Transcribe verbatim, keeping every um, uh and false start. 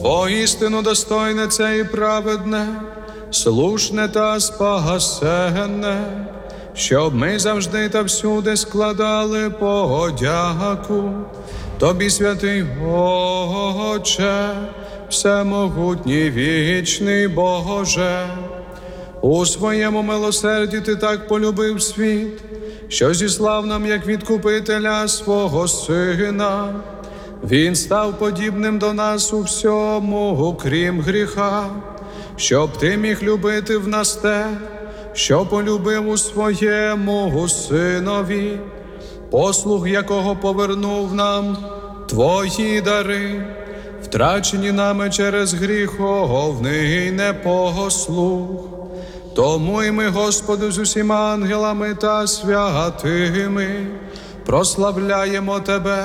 Воістину достойне це і праведне, слушне та спасенне, щоб ми завжди та всюди складали подяку Тобі, святий Отче, всемогутній вічний Боже. У своєму милосерді Ти так полюбив світ, що зіслав нам як відкупителя свого Сина. Він став подібним до нас у всьому, крім гріха, щоб Ти міг любити в нас те, що полюбив у своєму Синові, послуг якого повернув нам Твої дари, втрачені нами через гріховний непослух. Тому і ми, Господи, з усіма ангелами та святими прославляємо Тебе